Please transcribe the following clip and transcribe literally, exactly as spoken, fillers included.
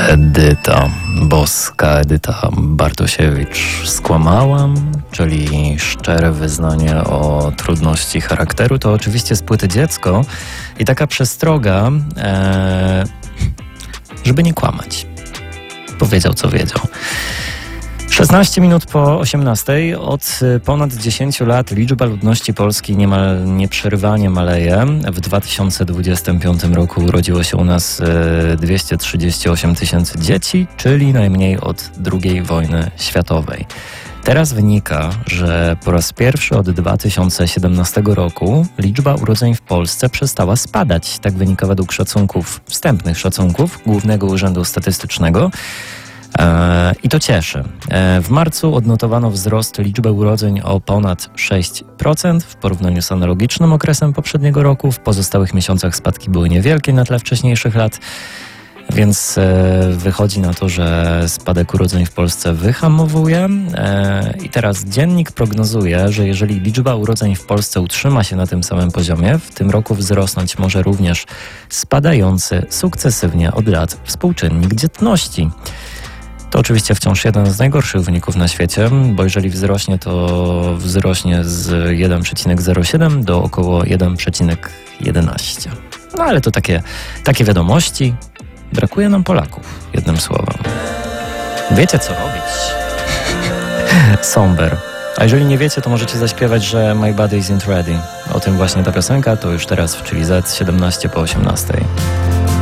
Edyta, boska Edyta Bartosiewicz. Skłamałam, czyli szczere wyznanie o trudności charakteru. To oczywiście z płyty Dziecko i taka przestroga, e, żeby nie kłamać. Powiedział, co wiedział. szesnaście minut po osiemnastej. Od ponad dziesięciu lat liczba ludności Polski niemal nieprzerwanie maleje. W dwa tysiące dwudziestym piątym roku urodziło się u nas dwieście trzydzieści osiem tysięcy dzieci, czyli najmniej od drugiej wojny światowej. Teraz wynika, że po raz pierwszy od dwa tysiące siedemnastego roku liczba urodzeń w Polsce przestała spadać. Tak wynika według szacunków, wstępnych szacunków Głównego Urzędu Statystycznego. I to cieszy. W marcu odnotowano wzrost liczby urodzeń o ponad sześć procent w porównaniu z analogicznym okresem poprzedniego roku. W pozostałych miesiącach spadki były niewielkie na tle wcześniejszych lat, więc wychodzi na to, że spadek urodzeń w Polsce wyhamowuje. I teraz dziennik prognozuje, że jeżeli liczba urodzeń w Polsce utrzyma się na tym samym poziomie, w tym roku wzrosnąć może również spadający sukcesywnie od lat współczynnik dzietności. To oczywiście wciąż jeden z najgorszych wyników na świecie, bo jeżeli wzrośnie, to wzrośnie z jeden przecinek zero siedem do około jeden przecinek jedenaście. No ale to takie, takie wiadomości. Brakuje nam Polaków, jednym słowem. Wiecie, co robić? Somber. A jeżeli nie wiecie, to możecie zaśpiewać, że My Body Isn't Ready. O tym właśnie ta piosenka, to już teraz w Chili Z, siedemnaście po osiemnastej.